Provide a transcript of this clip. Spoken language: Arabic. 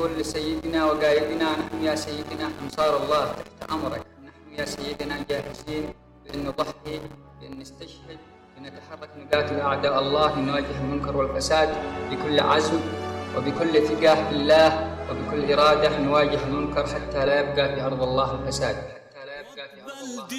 نقول لسيدنا وقائدنا: نحن يا سيدنا أنصار الله تحت أمرك، نحن يا سيدنا جاهزين بأن نضحي، بأن نستشهد، بنتحرك نقاتل أعداء الله، نواجه المنكر والفساد بكل عزم وبكل ثقة بالله وبكل إرادة، نواجه المنكر حتى لا يبقى في أرض الله الفساد.